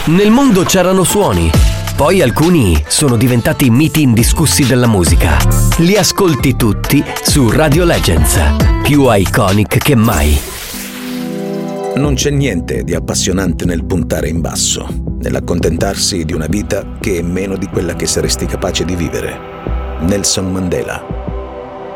Nel mondo c'erano suoni, poi alcuni sono diventati miti indiscussi della musica. Li ascolti tutti su Radio Legends, più iconic che mai. Non c'è niente di appassionante nel puntare in basso, nell'accontentarsi di una vita che è meno di quella che saresti capace di vivere. Nelson Mandela.